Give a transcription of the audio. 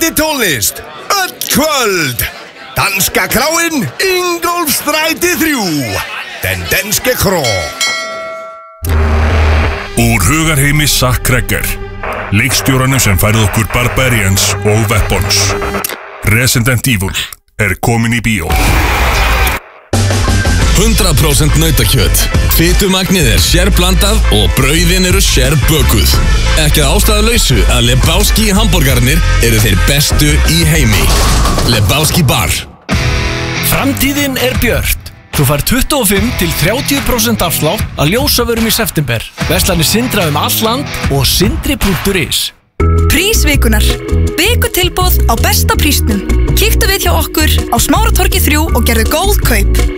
Spennandi tónlist, öll kvöld. Danska kráin, Ingólfsstræti 3. Den danske krå. Úr hugarheimi Zack Cregger, leikstjóranum sem færði okkur Barbarians og Weapons. Resident Evil komin í bíó. 100% nautakjöt. Fitumagnið sérblandað og brauðin eru sérbökuð. Ekki að ástæðulausu að Lebowski hamborgarnir eru þeir bestu í heimi. Lebowski Bar. Framtíðin björt. Þú fær 25–30% afslátt að ljósavörum í september. Verslanir Sindra all land og sindri.is. Prísvikunar. Vikutilboð á besta prísnum. Kíktu við hjá okkur á Smáratorgi 3 og gerðu góð kaup.